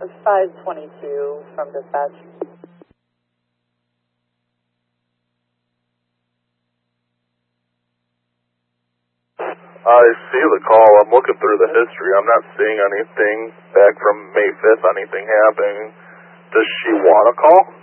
522 from dispatch. I see the call. I'm looking through the history. I'm not seeing anything back from May 5th, anything happening. Does she want a call?